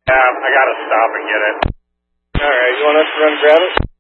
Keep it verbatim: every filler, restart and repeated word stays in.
Yeah, I gotta stop and get it. All right, you want us to run grab it?